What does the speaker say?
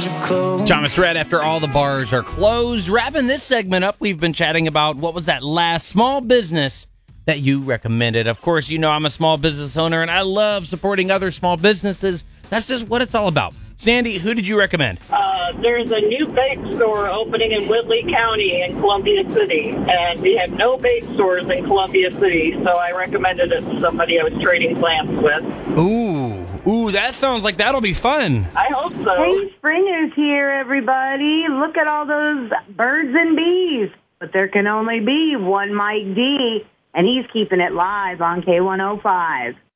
bars are closed. Thomas Rhett, after all the bars are closed. Wrapping this segment up, we've been chatting about what was that last small business that you recommended. Of course, you know I'm a small business owner, and I love supporting other small businesses. That's just what it's all about. Sandy, who did you recommend? There's a new bake store opening in Whitley County in Columbia City, and we have no bake stores in Columbia City, so I recommended it to somebody I was trading plants with. Ooh, that sounds like that'll be fun. I hope so. Hey, spring is here, everybody. Look at all those birds and bees. But there can only be one Mike D, and he's keeping it live on K105.